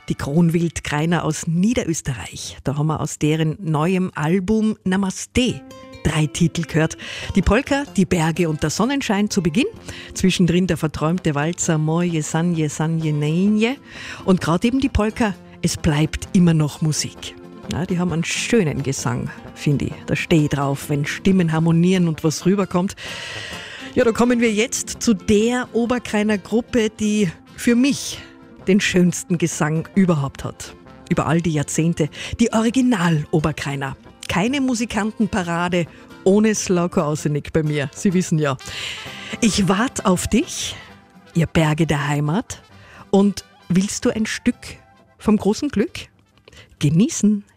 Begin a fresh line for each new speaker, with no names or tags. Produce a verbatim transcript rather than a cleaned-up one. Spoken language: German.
Die Kronwildkreiner aus Niederösterreich. Da haben wir aus deren neuem Album Namaste drei Titel gehört. Die Polka, die Berge und der Sonnenschein zu Beginn. Zwischendrin der verträumte Walzer Moje Sanje Sanje Neinje. Und gerade eben die Polka, es bleibt immer noch Musik. Ja, die haben einen schönen Gesang, finde ich. Da stehe ich drauf, wenn Stimmen harmonieren und was rüberkommt. Ja, da kommen wir jetzt zu der Oberkreiner Gruppe, die für mich den schönsten Gesang überhaupt hat. Über all die Jahrzehnte. Die Original-Oberkreiner. Keine Musikantenparade ohne Slauko Ausenik bei mir. Sie wissen ja. Ich wart auf dich, ihr Berge der Heimat. Und willst du ein Stück vom großen Glück? Genießen.